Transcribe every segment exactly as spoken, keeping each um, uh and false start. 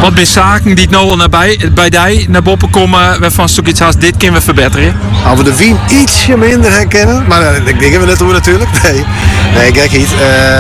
Wat ben zaken die het nou al naar bij, bij die naar boven komen, waarvan zo'n iets haast dit kunnen we verbeteren? Als we de wien ietsje minder herkennen, maar uh, ik denk we net hoe natuurlijk. Nee, nee kijk niet.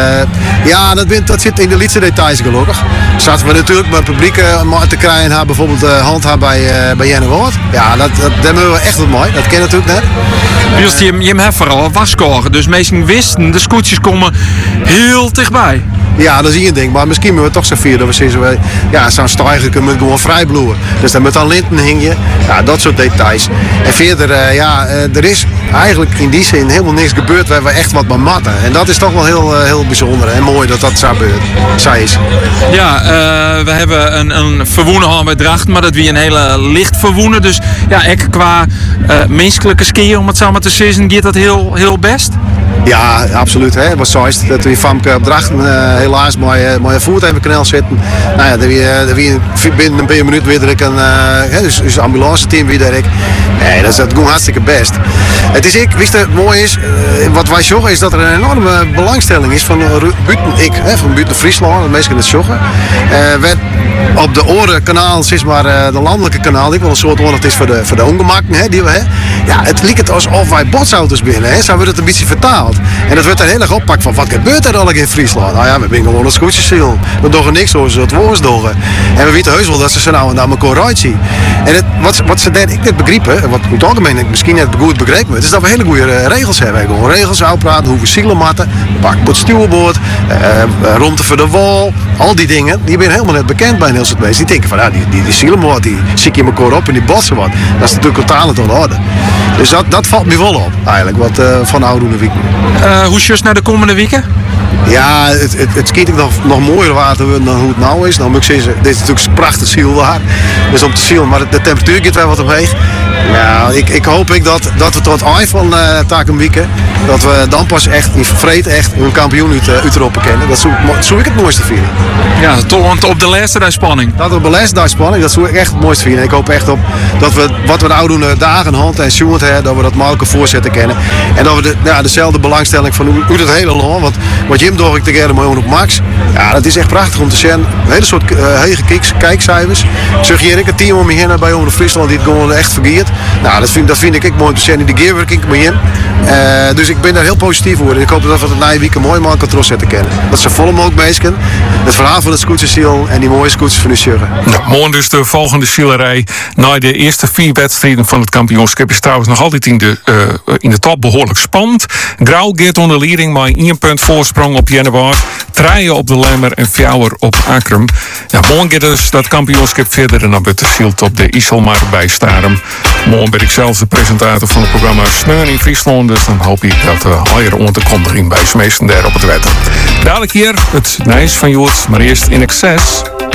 Uh, ja, dat, bent, dat zit in de lietse details gelukkig. Zaten we natuurlijk met het publiek uh, te krijgen, haar bijvoorbeeld de uh, handhaar bij, uh, bij Jenne Woord. Ja, dat, dat, dat hebben we echt wat mooi. Dat ken je natuurlijk net. Dus je, je hebt vooral waskoren. Dus mensen wisten, de scootjes komen heel dichtbij. Ja, dat is een ding. Maar misschien moeten we toch zo vieren dat we zeggen, ja, zo'n stijger kunnen we gewoon vrij bloeien. Dus dan met dan linten hing je. Ja, dat soort details. En verder, uh, ja, uh, er is eigenlijk in die zin helemaal niks gebeurd waar we echt wat bij matten. En dat is toch wel heel, uh, heel bijzonder en mooi dat dat zo gebeurt. Zo is. Ja, uh, we hebben een, een verwoenen hand bij Drachten, maar dat wie een hele licht verwoenen. Dus ja, ik qua uh, menselijke skiën, om het zo maar te zeggen, gaat dat heel, heel best. Ja, absoluut. Hè. Het was zo is dat we Famke op Drachten uh, helaas mooie, mooie voet even kanaal zitten. Nou ja, dat we, dat we binnen een paar minuten weer er een uh, dus, dus ambulance team weer ik. Nee, dat is dat gewoon hartstikke best. Het is ik, wist het mooi is, uh, wat wij joggen is dat er een enorme belangstelling is van uh, buiten ik, hè, van buiten Friesland, de mensen het joggen. Uh, werd op de orenkanaal, zeg maar uh, de landelijke kanaal, die wel een soort oorlog is voor de, voor de ongemakken hè, die we hebben. Ja, het lijkt het alsof wij botsauto's binnen, hè, zo wordt het een beetje vertaald. En dat wordt er heel erg oppakt van wat gebeurt er al in Friesland? Nou ja, we zijn gewoon een scootjesziel. We doen niks zoals ze het woord doen. En we weten heus wel dat ze zo nou en dan elkaar uitzien. En het, wat, wat ze denk ik net begrepen, wat in het algemeen ik misschien net goed begrepen, is dat we hele goede uh, regels hebben. We gewoon regels uitpraten, hoe we zielen matten, pak op het stuurboord, uh, rondte voor de wal, al die dingen, die zijn helemaal net bekend bij een heel soort mensen. Die denken van ja, die, die, die zielenmoord, die zie je elkaar op en die botsen wat. Dat is natuurlijk totaal niet aan de orde. Dus dat, dat valt me wel op, eigenlijk, wat uh, van oude week. Uh, hoe is naar de komende weken? Ja, het, het, het schiet ik nog, nog mooier water dan hoe het nou is. Nou moet ik zeggen, dit is natuurlijk prachtig zielwaar. Dus om te zielen, maar de, de temperatuur gaat wel wat omheen. Nou, ik, ik hoop ik dat, dat we tot eind van uh, Taken Wieken, dat we dan pas echt in vreed echt een kampioen uit, uh, uit Europa kennen. Dat zou, zou ik het mooiste vinden. Ja, toch op de laatste dag spanning. Dat op de laatste dag spanning, dat zou ik echt het mooiste vinden. Ik hoop echt op dat we wat we de oude dagen, hand en sjoerd hebben, dat we dat makkelijke voorzetten kennen. En dat we de, ja, dezelfde belangstelling van hoe, hoe het hele land, want wat Jim doe ik tegen op Max, ja, dat is echt prachtig om te zien. Een hele soort uh, hege kiks, kijkcijfers. Suggereer ik een team om je heen bij Omroep Friesland die het gewoon echt vergeet. Nou, dat vind, dat vind ik mooi om te zien in de gearworking met Jim. Uh, dus ik ben daar heel positief voor. Ik hoop dat we het na je week een mooi man kan zetten kennen. Dat ze volle mogelijk bezig zijn. Het verhaal van de scootjesziel en die mooie scootjes van de Sjuggen. Nou, morgen dus de volgende zielerij. Na de eerste vier wedstrijden van het kampioenschap is trouwens nog altijd in de, uh, in de top behoorlijk spannend. Grauw gaat onder leiding maar één punt voorsprong op Jennewaard. Draaien op de Lemmer en Fjouwer op Akrum. Ja, morgen gaat dus dat kampioenschap verder en dan wordt de zielt op de Iselmar bij Starum. Morgen ben ik zelf de presentator van het programma Sneun in Friesland. Dus dan hoop ik dat we uh, higher onderkomt bij Smeestender op het wetten. Dadelijk hier het Nijs van Joert, maar eerst In Excess.